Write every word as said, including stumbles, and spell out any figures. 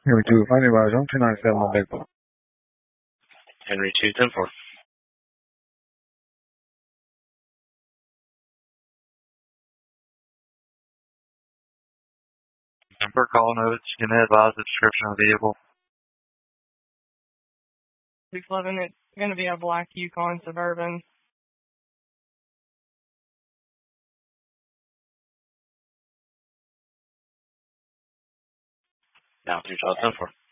Henry two, finding Rajon, two nine seven on Big Book. Henry two, ten four. Number calling over, can I advise the description of the vehicle? six eleven, it's going to be a black Yukon Suburban. Now, two ten four.